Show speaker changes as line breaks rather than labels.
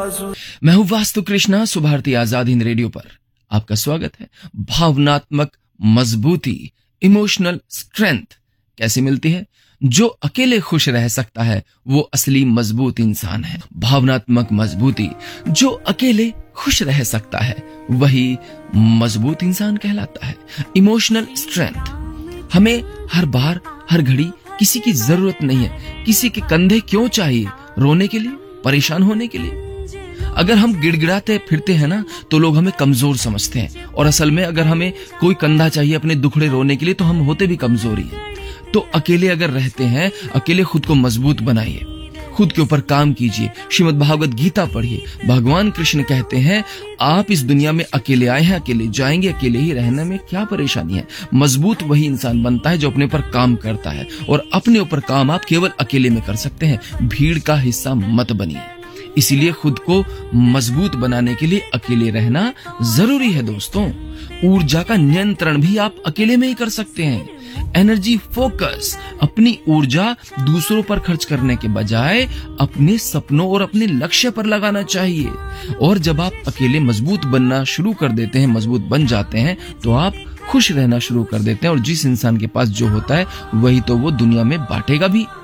मैं हूं वास्तु कृष्णा, सुभारती आजाद हिंद रेडियो पर आपका स्वागत है। भावनात्मक मजबूती, इमोशनल स्ट्रेंथ कैसे मिलती है? जो अकेले खुश रह सकता है वो असली मजबूत इंसान है। भावनात्मक मजबूती, जो अकेले खुश रह सकता है वही मजबूत इंसान कहलाता है। इमोशनल स्ट्रेंथ, हमें हर बार हर घड़ी किसी की जरूरत नहीं है। किसी के कंधे क्यों चाहिए? रोने के लिए, परेशान होने के लिए। अगर हम गिड़गिड़ाते फिरते हैं ना तो लोग हमें कमजोर समझते हैं, और असल में अगर हमें कोई कंधा चाहिए अपने दुखड़े रोने के लिए तो हम होते भी कमजोर ही हैं। तो अकेले अगर रहते हैं, अकेले खुद को मजबूत बनाइए, खुद के ऊपर काम कीजिए, श्रीमद् भागवत गीता पढ़िए। भगवान कृष्ण कहते हैं आप इस दुनिया में अकेले आए हैं, अकेले जाएंगे, अकेले ही रहने में क्या परेशानी है। मजबूत वही इंसान बनता है जो अपने ऊपर काम करता है, और अपने ऊपर काम आप केवल अकेले में कर सकते हैं। भीड़ का हिस्सा मत बनिए। इसीलिए खुद को मजबूत बनाने के लिए अकेले रहना जरूरी है दोस्तों। ऊर्जा का नियंत्रण भी आप अकेले में ही कर सकते हैं। एनर्जी फोकस, अपनी ऊर्जा दूसरों पर खर्च करने के बजाय अपने सपनों और अपने लक्ष्य पर लगाना चाहिए। और जब आप अकेले मजबूत बनना शुरू कर देते हैं, मजबूत बन जाते हैं, तो आप खुश रहना शुरू कर देते हैं। और जिस इंसान के पास जो होता है वही तो वो दुनिया में बांटेगा भी।